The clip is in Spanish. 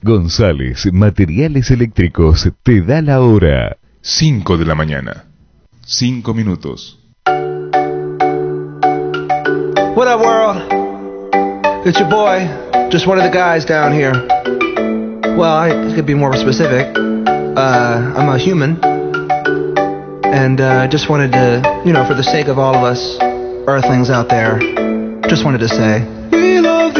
González Materiales Eléctricos te da la hora. 5 de la mañana. 5 minutos. What up, world? It's your boy, just one of the guys down here. Well, I could be more specific. I'm a human. And just wanted to, for the sake of all of us Earthlings out there, just wanted to say